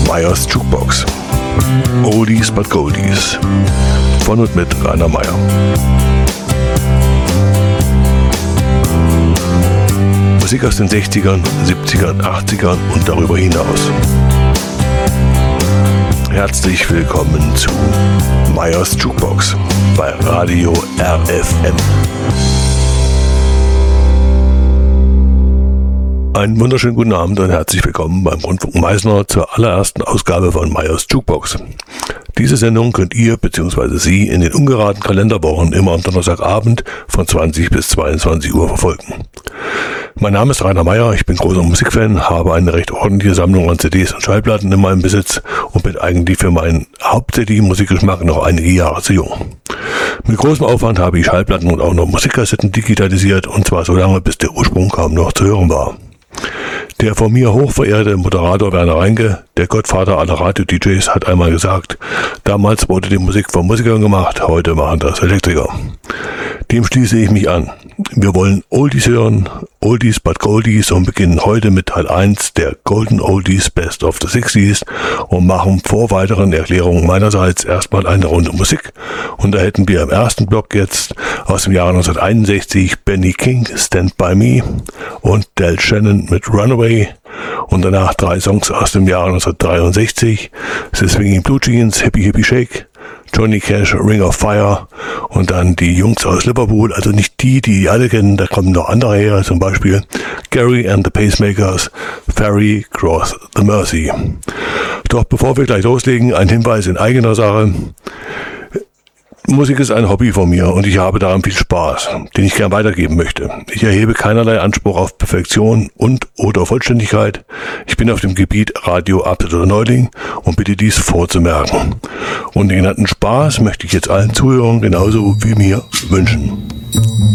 Meyers Jukebox. Oldies but Goldies. Von und mit Rainer Meyer. Musik aus den 60ern, 70ern, 80ern und darüber hinaus. Herzlich willkommen zu Meyers Jukebox bei Radio RFM. Einen wunderschönen guten Abend und herzlich willkommen beim Rundfunk Meißner zur allerersten Ausgabe von Meyers Jukebox. Diese Sendung könnt ihr bzw. Sie in den ungeraden Kalenderwochen immer am Donnerstagabend von 20 bis 22 Uhr verfolgen. Mein Name ist Rainer Meyer, ich bin großer Musikfan, habe eine recht ordentliche Sammlung an CDs und Schallplatten in meinem Besitz und bin eigentlich für meinen hauptsächlichen Musikgeschmack noch einige Jahre zu jung. Mit großem Aufwand habe ich Schallplatten und auch noch Musikkassetten digitalisiert und zwar so lange, bis der Ursprung kaum noch zu hören war. Der von mir hochverehrte Moderator Werner Reinke, der Gottvater aller Radio-DJs, hat einmal gesagt, damals wurde die Musik von Musikern gemacht, heute machen das Elektriker. Dem schließe ich mich an. Wir wollen Oldies hören, Oldies but Goldies und beginnen heute mit Teil 1 der Golden Oldies Best of the 60s und machen vor weiteren Erklärungen meinerseits erstmal eine Runde Musik. Und da hätten wir im ersten Block jetzt aus dem Jahre 1961 Benny King, Stand By Me und Del Shannon mit Runaway und danach 3 Songs aus dem Jahre 1963, The Swinging Blue Jeans, Hippie Hippie Shake, Johnny Cash, Ring of Fire und dann die Jungs aus Liverpool, also nicht die alle kennen, da kommen noch andere her, zum Beispiel Gary and the Pacemakers, Ferry Cross the Mersey. Doch bevor wir gleich loslegen, ein Hinweis in eigener Sache. Musik ist ein Hobby von mir und ich habe daran viel Spaß, den ich gern weitergeben möchte. Ich erhebe keinerlei Anspruch auf Perfektion und oder Vollständigkeit. Ich bin auf dem Gebiet Radio absoluter Neuling und bitte dies vorzumerken. Und den genannten Spaß möchte ich jetzt allen Zuhörern genauso wie mir wünschen.